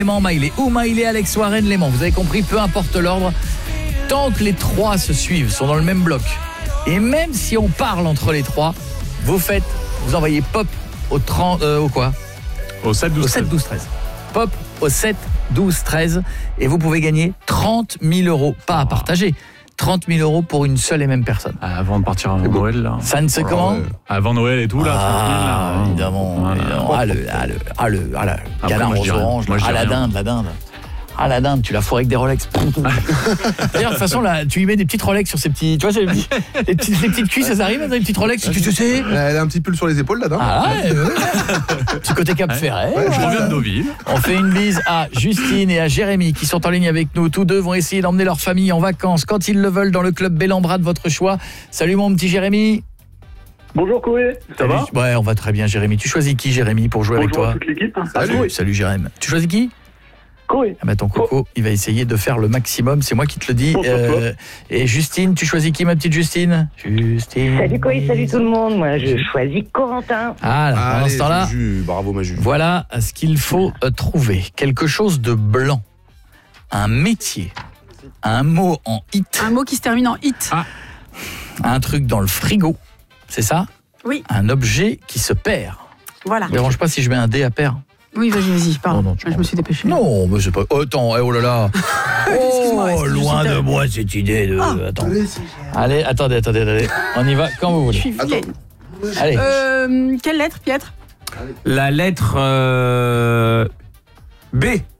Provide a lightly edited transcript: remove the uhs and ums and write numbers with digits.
Maïlé ou Maïlé, Alex, Warren, Léman. Vous avez compris, peu importe l'ordre, tant que les trois se suivent, sont dans le même bloc, et même si on parle entre les trois, vous envoyez pop au 30, au quoi ? Au 7 12 Au 7 12 13. Pop au 7 12 13 et vous pouvez gagner 30 000 euros, pas à partager. 30 000 euros pour une seule et même personne. Avant de partir avant Noël, là. Ça ne se comment ? Avant Noël et tout, là. Évidemment. Voilà. Le canard aux oranges, la dinde. Ah, la dinde, tu la fourres avec des Rolex. D'ailleurs, de toute façon, là, tu lui mets des petites Rolex sur ses petits... Tu vois, les petites cuisses, ça arrive, des petites Rolex, tu sais. Elle a un petit pull sur les épaules, là, dinde. Ah ouais. Petit côté Cap Ferret. Je reviens de Deauville. On fait une bise à Justine et à Jérémy qui sont en ligne avec nous. Tous deux vont essayer d'emmener leur famille en vacances quand ils le veulent dans le club Bellambra de votre choix. Salut mon petit Jérémy. Bonjour Koé, ça va ? Ouais, on va très bien Jérémy. Tu choisis qui Jérémy pour jouer Bonjour avec toi ? à toute l'équipe. Salut Jérémy. Tu choisis qui ? Koé. Ah bah ton coco, il va essayer de faire le maximum, c'est moi qui te le dis. Et Justine, tu choisis qui ma petite Justine ? Justine. Salut Koé, salut tout le monde. Moi, je choisis Corentin. Ah, là, pendant ce temps-là, bravo ma Juju. voilà ce qu'il faut trouver. Quelque chose de blanc. Un métier. Un mot en it. Un mot qui se termine en it. Un truc dans le frigo. C'est ça ? Oui. Un objet qui se perd. Voilà. Ne dérange pas si je mets un dé à paire. Oui, vas-y, pardon. Non, je me suis dépêchée. Non, mais c'est pas... Attends, oh là là. Excuse-moi, loin de moi cette idée de... Attends. Allez, attendez. On y va quand vous voulez. Je suis vilaine. Allez. Quelle lettre, Pietre ? La lettre B.